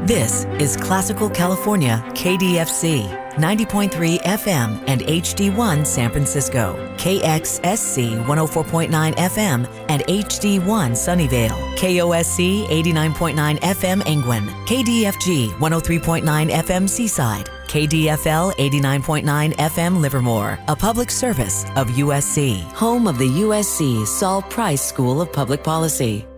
This is Classical California KDFC, 90.3 FM and HD1 San Francisco, KXSC 104.9 FM and HD1 Sunnyvale, KOSC 89.9 FM Angwin, KDFG 103.9 FM Seaside, KDFL 89.9 FM Livermore, a public service of USC, home of the USC Saul Price School of Public Policy.